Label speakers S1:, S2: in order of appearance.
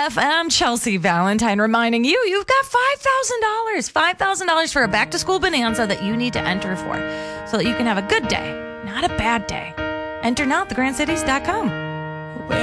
S1: FM, Chelsea Valentine, reminding you you've got $5,000. $5,000 for a back-to-school bonanza that you need to enter for so that you can have a good day, not a bad day. Enter now at thegrandcities.com.